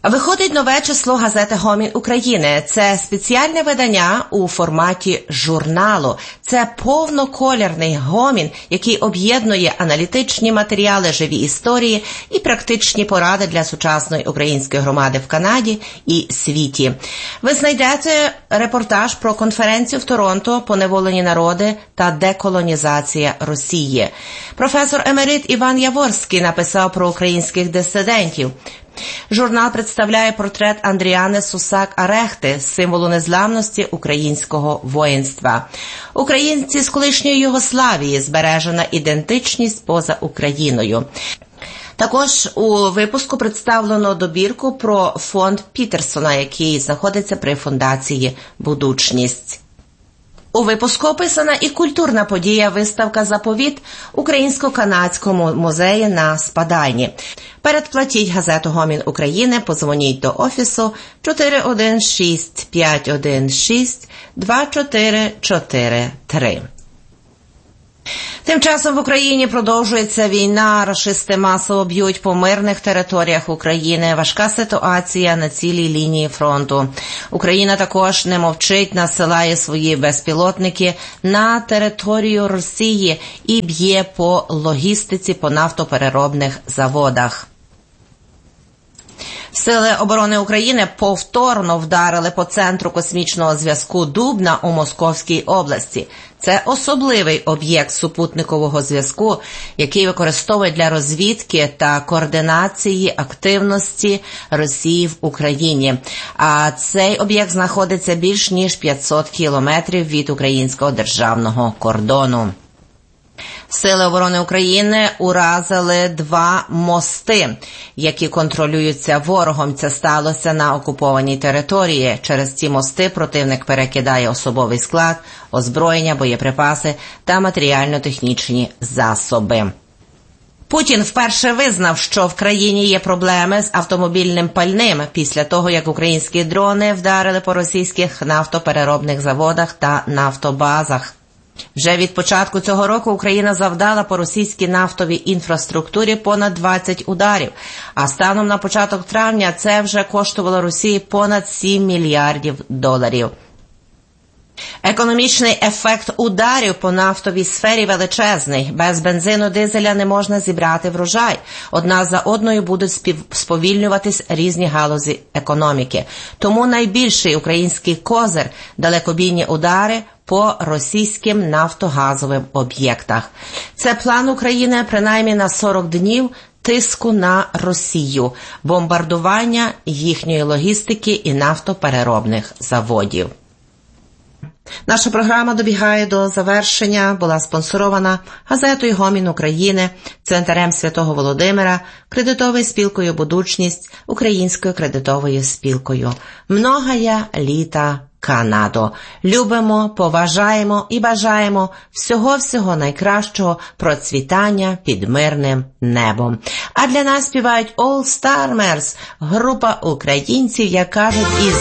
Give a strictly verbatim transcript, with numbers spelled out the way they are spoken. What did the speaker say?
Виходить нове число газети «Гомін України». Це спеціальне видання у форматі журналу. Це повноколірний гомін, який об'єднує аналітичні матеріали, живі історії і практичні поради для сучасної української громади в Канаді і світі. Ви знайдете репортаж про конференцію в Торонто «Поневолені народи та деколонізація Росії». Професор емерит Іван Яворський написав про українських дисидентів. Журнал представляє портрет Андріани Сусак-Арехти, символу незламності українського воїнства. Українці з колишньої Югославії, збережена ідентичність поза Україною. Також у випуску представлено добірку про фонд Пітерсона, який знаходиться при фундації «Будучність». У випуску описана і культурна подія «Виставка «Заповіт» Українсько-канадському музеї на Спадайні. Передплатіть газету «Гомін України», подзвоніть до офісу чотири один шість п'ять один шість два чотири чотири три. Тим часом в Україні продовжується війна, рашисти масово б'ють по мирних територіях України. Важка ситуація на цілій лінії фронту. Україна також не мовчить, насилає свої безпілотники на територію Росії і б'є по логістиці по нафтопереробних заводах. Сили оборони України повторно вдарили по центру космічного зв'язку Дубна у Московській області. Це особливий об'єкт супутникового зв'язку, який використовують для розвідки та координації активності Росії в Україні. А цей об'єкт знаходиться більш ніж п'ятсот кілометрів від українського державного кордону. Сили оборони України уразили два мости, які контролюються ворогом. Це сталося на окупованій території. Через ці мости противник перекидає особовий склад, озброєння, боєприпаси та матеріально-технічні засоби. Путін вперше визнав, що в країні є проблеми з автомобільним пальним після того, як українські дрони вдарили по російських нафтопереробних заводах та нафтобазах. Вже від початку цього року Україна завдала по російській нафтовій інфраструктурі понад двадцять ударів, а станом на початок травня це вже коштувало Росії понад сім мільярдів доларів. Економічний ефект ударів по нафтовій сфері величезний. Без бензину, дизеля не можна зібрати врожай. Одна за одною будуть спів... сповільнюватись різні галузі економіки. Тому найбільший український козир – далекобійні удари по російським нафтогазовим об'єктах. Це план України принаймні на сорок днів тиску на Росію, бомбардування їхньої логістики і нафтопереробних заводів. Наша програма добігає до завершення, була спонсорована газетою «Гомін України», Центром Святого Володимира, кредитовою спілкою «Будучність», Українською кредитовою спілкою. Многая літа Канадо. Любимо, поважаємо і бажаємо всього-всього найкращого процвітання під мирним небом. А для нас співають All Starmers, група українців, як кажуть, із